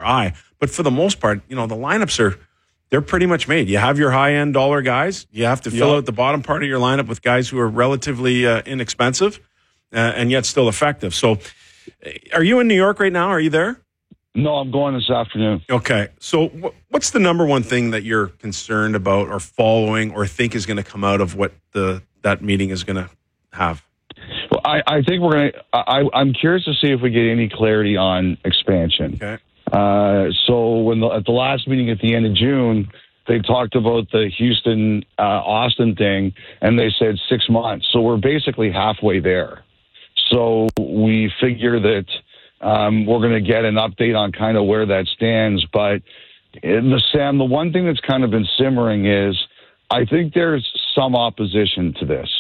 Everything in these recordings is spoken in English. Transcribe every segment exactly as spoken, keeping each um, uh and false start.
eye. But for the most part, you know, the lineups are, they're pretty much made. You have your high-end dollar guys. You have to fill yep. out the bottom part of your lineup with guys who are relatively uh, inexpensive uh, and yet still effective. So are you in New York right now? Are you there? No, I'm going this afternoon. Okay. So w- what's the number one thing that you're concerned about or following or think is going to come out of what the that meeting is going to have? Well, I, I think we're going to – I'm curious to see if we get any clarity on expansion. Okay. Uh, so when the, at the last meeting at the end of June, they talked about the Houston uh, Austin thing, and they said six months. So we're basically halfway there. So we figure that um, we're going to get an update on kind of where that stands. But in the Sam, the one thing that's kind of been simmering is I think there's some opposition to this,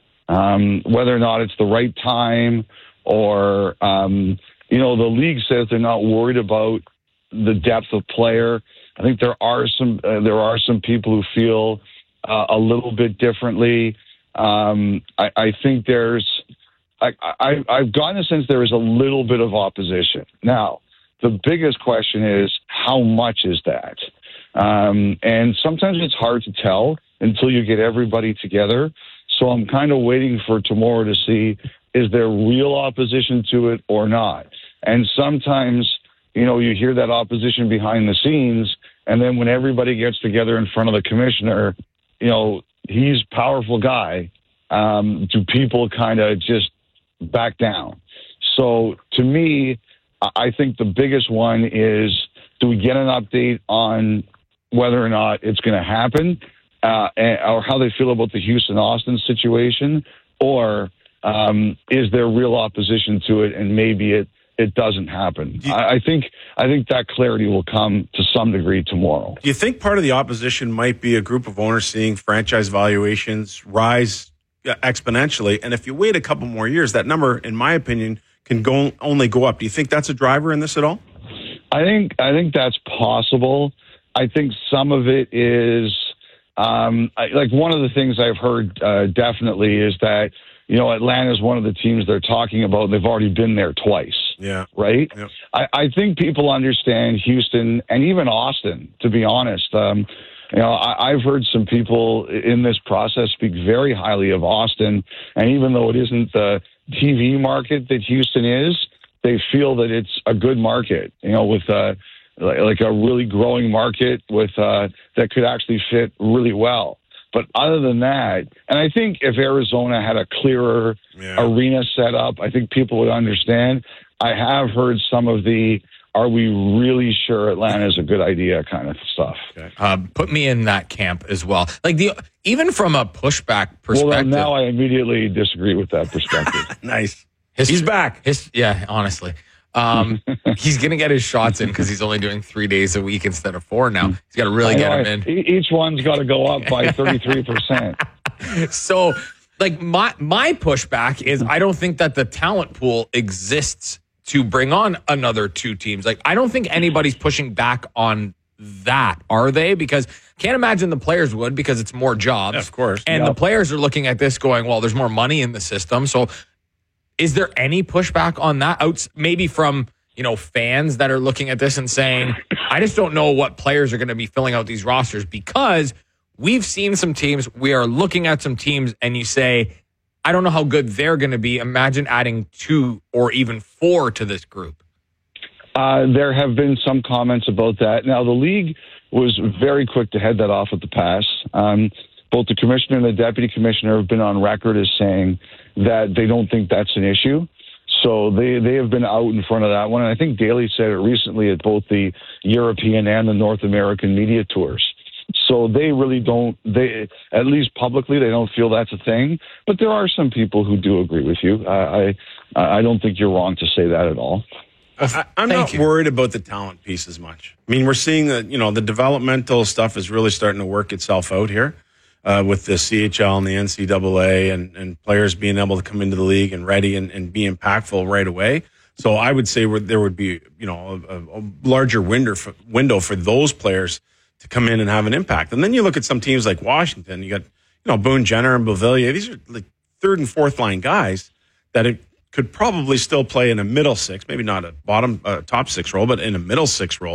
um, whether or not it's the right time or. Um, You know, the league says they're not worried about the depth of player. I think there are some uh, there are some people who feel uh, a little bit differently. Um, I, I think there's I, I, I've gotten a sense there is a little bit of opposition. Now, the biggest question is how much is that? Um, and sometimes it's hard to tell until you get everybody together. So I'm kind of waiting for tomorrow to see, is there real opposition to it or not? And sometimes, you know, you hear that opposition behind the scenes, and then when everybody gets together in front of the commissioner, you know, he's a powerful guy. Um, do people kind of just back down? So to me, I think the biggest one is, do we get an update on whether or not it's going to happen, uh, and, or how they feel about the Houston-Austin situation, or um, is there real opposition to it and maybe it, it doesn't happen? You, I, I think I think that clarity will come to some degree tomorrow. Do you think part of the opposition might be a group of owners seeing franchise valuations rise exponentially, and if you wait a couple more years, that number, in my opinion, can go only go up? Do you think that's a driver in this at all? I think I think that's possible. I think some of it is um, I, like one of the things I've heard uh, definitely is that, you know, Atlanta is one of the teams they're talking about. They've already been there twice. Yeah. Right. Yep. I, I think people understand Houston and even Austin, to be honest. Um, you know, I, I've heard some people in this process speak very highly of Austin. And even though it isn't the T V market that Houston is, they feel that it's a good market, you know, with uh, like a really growing market with uh, that could actually fit really well. But other than that, and I think if Arizona had a clearer yeah. arena set up, I think people would understand. I have heard some of the, are we really sure Atlanta is a good idea kind of stuff. Okay. Uh, put me in that camp as well. Like the even from a pushback perspective. Well, now I immediately disagree with that perspective. Nice. His, he's back. His, yeah, honestly. Um, he's going to get his shots in because he's only doing three days a week instead of four now. He's got to really know, get him in. Each one's got to go up by thirty-three percent. So, like, my, my pushback is I don't think that the talent pool exists to bring on another two teams. Like, I don't think anybody's pushing back on that, are they? Because can't imagine the players would, because it's more jobs. Yeah, of course. And yep. the players are looking at this going, well, there's more money in the system. So is there any pushback on that? Out, maybe from, you know, fans that are looking at this and saying, I just don't know what players are going to be filling out these rosters, because we've seen some teams, we are looking at some teams, and you say, I don't know how good they're going to be. Imagine adding two or even four to this group. Uh, there have been some comments about that. Now, the league was very quick to head that off at the pass. Um, both the commissioner and the deputy commissioner have been on record as saying that they don't think that's an issue. So they, they have been out in front of that one. And I think Daly said it recently at both the European and the North American media tours. So they really don't, they at least publicly, they don't feel that's a thing. But there are some people who do agree with you. I I, I don't think you're wrong to say that at all. I, I'm not you. worried about the talent piece as much. I mean, we're seeing that, you know, the developmental stuff is really starting to work itself out here uh, with the C H L and the N C double A and, and players being able to come into the league and ready and, and be impactful right away. So I would say there would be, you know, a, a larger window for, window for those players to come in and have an impact. And then you look at some teams like Washington, you got, you know, Boone Jenner and Beauvillier. These are like third and fourth line guys that it could probably still play in a middle six, maybe not a bottom, uh, top six role, but in a middle six role.